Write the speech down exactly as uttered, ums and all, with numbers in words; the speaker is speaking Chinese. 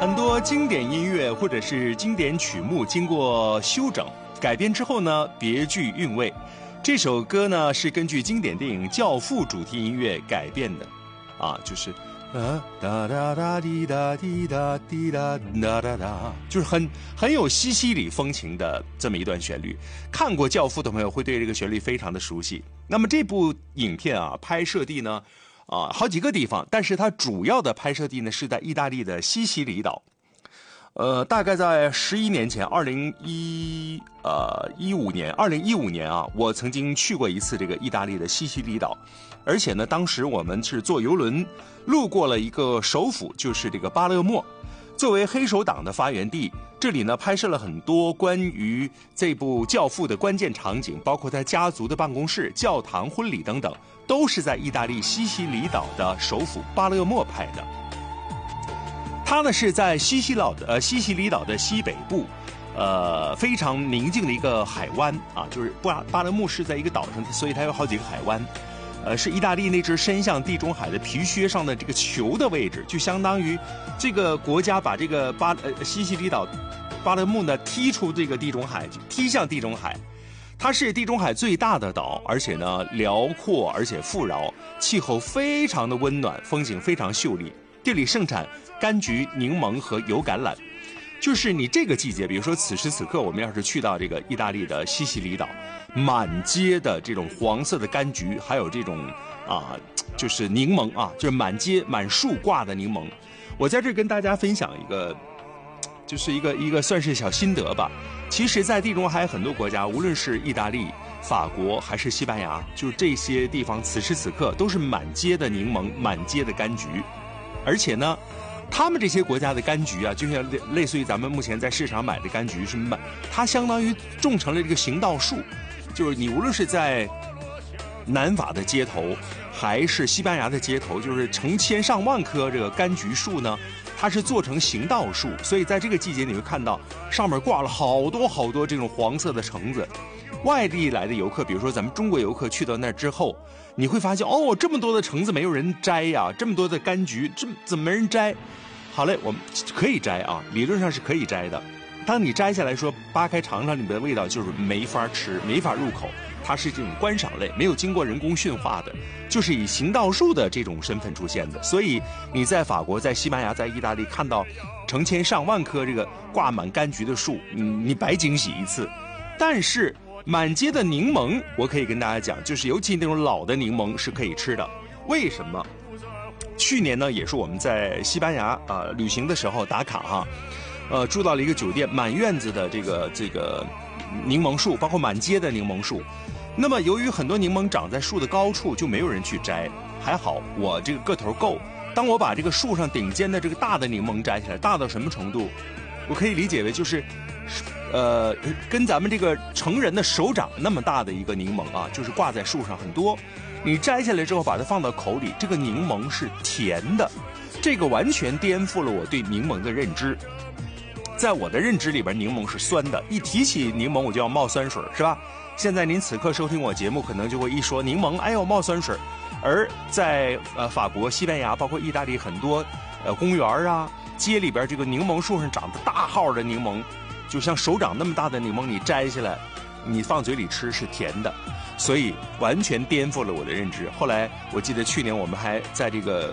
很多经典音乐或者是经典曲目经过修整改编之后呢，别具韵味。这首歌呢是根据经典电影《教父》主题音乐改编的，啊，就是啊哒哒哒滴哒滴哒滴哒哒哒哒，就是很很有西西里风情的这么一段旋律。看过《教父》的朋友会对这个旋律非常的熟悉。那么这部影片啊，拍摄地呢？啊，好几个地方，但是它主要的拍摄地呢是在意大利的西西里岛。呃，大概在十一年前，二零一呃一五年，二零一五年啊，我曾经去过一次这个意大利的西西里岛，而且呢，当时我们是坐游轮路过了一个首府，就是这个巴勒莫。作为黑手党的发源地，这里呢拍摄了很多关于这部《教父》的关键场景，包括他家族的办公室、教堂、婚礼等等，都是在意大利西西里岛的首府巴勒莫拍的。它呢是在西西岛的呃西西里岛的西北部，呃非常宁静的一个海湾啊，就是巴巴勒莫是在一个岛上，所以它有好几个海湾。呃，是意大利那只伸向地中海的皮靴上的这个球的位置，就相当于这个国家把这个巴呃西西里岛巴勒莫呢踢出这个地中海，踢向地中海。它是地中海最大的岛，而且呢辽阔而且富饶，气候非常的温暖，风景非常秀丽。这里盛产柑橘、柠檬和油橄榄。就是你这个季节，比如说此时此刻，我们要是去到这个意大利的西西里岛，满街的这种黄色的柑橘，还有这种啊，就是柠檬啊，就是满街满树挂的柠檬。我在这跟大家分享一个，就是一个一个算是小心得吧。其实，在地中海很多国家，无论是意大利、法国还是西班牙，就是这些地方，此时此刻都是满街的柠檬，满街的柑橘，而且呢。他们这些国家的柑橘啊，就像类类似于咱们目前在市场买的柑橘是满，它相当于种成了这个行道树，就是你无论是在南法的街头，还是西班牙的街头，就是成千上万棵这个柑橘树呢，它是做成行道树，所以在这个季节你会看到上面挂了好多好多这种黄色的橙子。外地来的游客，比如说咱们中国游客去到那之后，你会发现哦，这么多的橙子没有人摘呀，这么多的柑橘，这怎么没人摘？好嘞，我们可以摘啊，理论上是可以摘的。当你摘下来说扒开尝尝里面的味道，就是没法吃，没法入口。它是这种观赏类，没有经过人工驯化的，就是以行道树的这种身份出现的。所以你在法国、在西班牙、在意大利看到成千上万棵这个挂满柑橘的树，你你白惊喜一次。但是满街的柠檬，我可以跟大家讲，就是尤其那种老的柠檬是可以吃的。为什么？去年呢，也是我们在西班牙啊、呃、旅行的时候打卡哈，呃，住到了一个酒店，满院子的这个这个柠檬树，包括满街的柠檬树。那么由于很多柠檬长在树的高处，就没有人去摘。还好我这个个头够，当我把这个树上顶尖的这个大的柠檬摘下来，大到什么程度？我可以理解为就是。呃，跟咱们这个成人的手掌那么大的一个柠檬啊，就是挂在树上很多。你摘下来之后，把它放到口里，这个柠檬是甜的，这个完全颠覆了我对柠檬的认知。在我的认知里边，柠檬是酸的，一提起柠檬我就要冒酸水，是吧？现在您此刻收听我节目，可能就会一说柠檬，哎呦冒酸水。而在呃法国、西班牙，包括意大利很多呃公园啊、街里边，这个柠檬树上长的大号的柠檬。就像手掌那么大的柠檬，你摘下来，你放嘴里吃是甜的，所以完全颠覆了我的认知。后来我记得去年我们还在这个